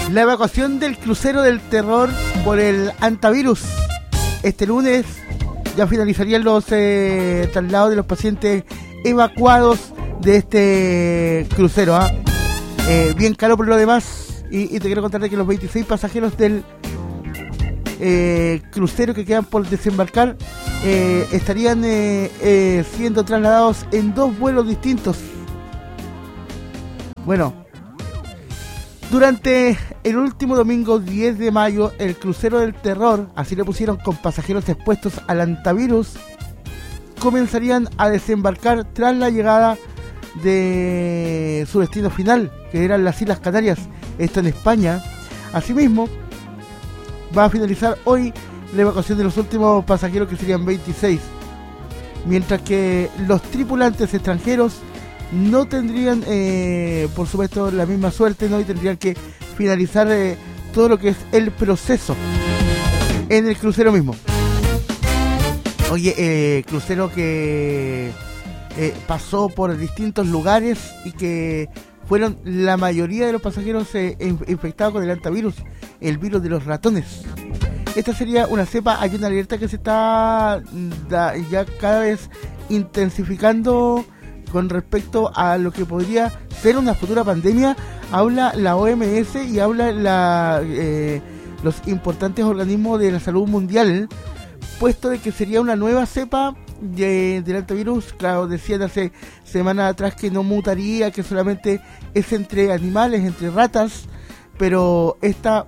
La evacuación del crucero del terror por el hantavirus. Este lunes ya finalizarían los traslados de los pacientes evacuados de este crucero. Bien caro por lo demás. Y te quiero contar de que los 26 pasajeros del crucero que quedan por desembarcar estarían siendo trasladados en 2 vuelos distintos. Bueno, durante el último domingo 10 de mayo, el crucero del terror, así le pusieron, con pasajeros expuestos al hantavirus, comenzarían a desembarcar tras la llegada de su destino final, que eran las Islas Canarias, esto en España. Asimismo, va a finalizar hoy la evacuación de los últimos pasajeros, que serían 26, mientras que los tripulantes extranjeros no tendrían, por supuesto, la misma suerte, ¿no? Y tendrían que finalizar todo lo que es el proceso en el crucero mismo. Oye, crucero que pasó por distintos lugares y que fueron la mayoría de los pasajeros infectados con el hantavirus, el virus de los ratones. Esta sería una cepa, hay una alerta que se está ya cada vez intensificando con respecto a lo que podría ser una futura pandemia. Habla la OMS y habla los importantes organismos de la salud mundial, puesto de que sería una nueva cepa del hantavirus. Claro, decían hace semanas atrás que no mutaría, que solamente es entre animales, entre ratas, pero está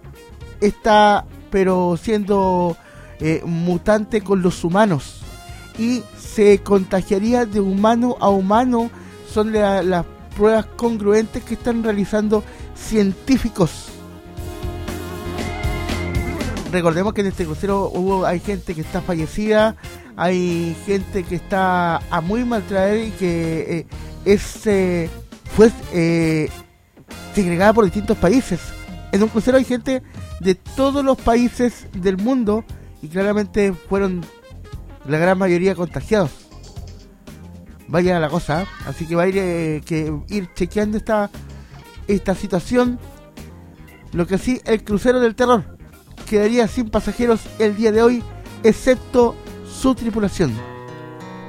siendo mutante con los humanos y se contagiaría de humano a humano. Son las pruebas congruentes que están realizando científicos. Recordemos que en este crucero hay gente que está fallecida, hay gente que está a muy mal traer y que fue segregada por distintos países. En un crucero hay gente de todos los países del mundo y claramente fueron la gran mayoría contagiados. Vaya la cosa, así que va a ir chequeando esta situación. Lo que sí, el crucero del terror quedaría sin pasajeros el día de hoy, excepto su tripulación.